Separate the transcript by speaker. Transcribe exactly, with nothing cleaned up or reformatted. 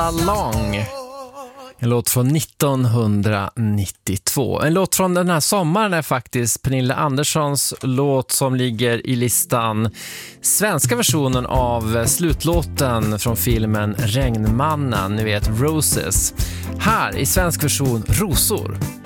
Speaker 1: Along. En låt från nittonhundranittiotvå. En låt från den här sommaren är faktiskt Pernilla Anderssons låt som ligger i listan. Svenska versionen av slutlåten från filmen Regnmannen, ni vet Roses. Här i svensk version Rosor.